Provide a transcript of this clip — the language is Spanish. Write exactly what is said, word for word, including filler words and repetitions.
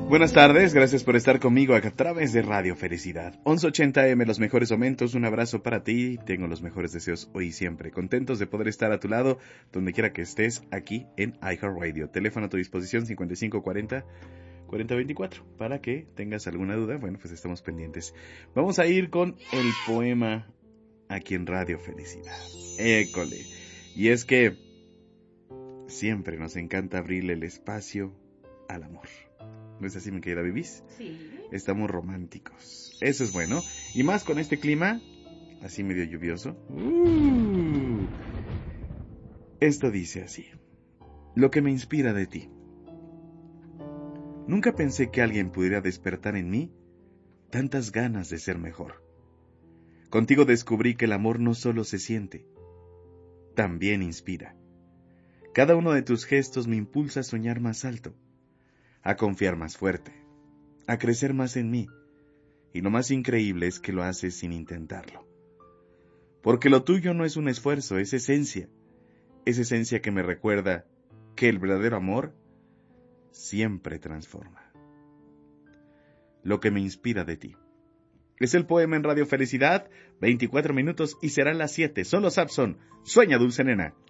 Buenas tardes, gracias por estar conmigo a través de Radio Felicidad. once ochenta eme, los mejores momentos, un abrazo para ti, tengo los mejores deseos hoy y siempre. Contentos de poder estar a tu lado, donde quiera que estés, aquí en iHeartRadio. Teléfono a tu disposición cincuenta y cinco cuarenta, cuarenta veinticuatro, para que tengas alguna duda, bueno, pues estamos pendientes. Vamos a ir con el poema aquí en Radio Felicidad. École. Y es que siempre nos encanta abrirle el espacio al amor. ¿No es así, mi querida Bibis? Sí. Estamos románticos. Eso es bueno. Y más con este clima, así medio lluvioso. Uh, esto dice así. Lo que me inspira de ti. Nunca pensé que alguien pudiera despertar en mí tantas ganas de ser mejor. Contigo descubrí que el amor no solo se siente, también inspira. Cada uno de tus gestos me impulsa a soñar más alto, a confiar más fuerte, a crecer más en mí, y lo más increíble es que lo haces sin intentarlo. Porque lo tuyo no es un esfuerzo, es esencia, es esencia que me recuerda que el verdadero amor siempre transforma. Lo que me inspira de ti. Es el poema en Radio Felicidad, veinticuatro minutos y serán las siete. Solo Sapson, sueña dulce nena.